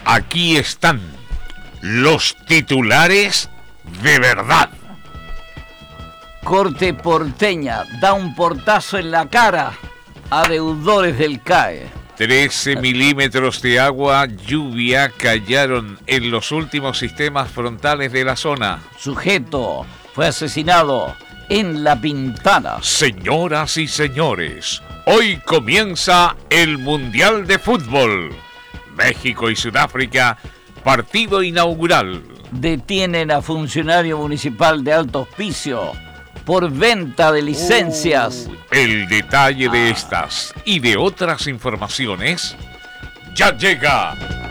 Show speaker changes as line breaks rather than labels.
Aquí están los titulares de verdad.
Corte porteña da un portazo en la cara a deudores del CAE.
13 milímetros de agua, lluvia, cayeron en los últimos sistemas frontales de la zona.
Sujeto fue asesinado en La Pintana.
Señoras y señores, hoy comienza el Mundial de Fútbol. México y Sudáfrica, partido inaugural.
Detienen a funcionario municipal de Alto Hospicio por venta de licencias.
El detalle de estas y de otras informaciones ya llega